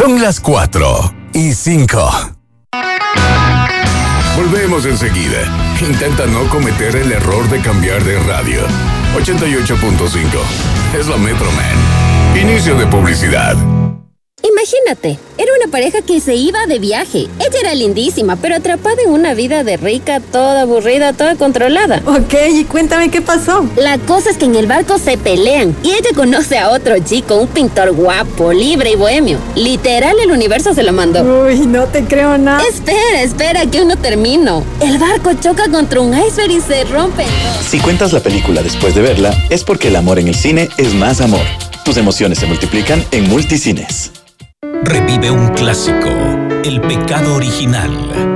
Son las 4:05. Volvemos enseguida. Intenta no cometer el error de cambiar de radio. 88.5. Es la Metro Man. Inicio de publicidad. Imagínate, era una pareja que se iba de viaje. Ella era lindísima, pero atrapada en una vida de rica, toda aburrida, toda controlada. Ok, y cuéntame qué pasó. La cosa es que en el barco se pelean y ella conoce a otro chico, un pintor guapo, libre y bohemio. Literal, el universo se lo mandó. Uy, no te creo nada. Espera, que aún no termino. El barco choca contra un iceberg y se rompe. Si cuentas la película después de verla, es porque el amor en el cine es más amor. Tus emociones se multiplican en Multicines. Revive un clásico, El pecado original.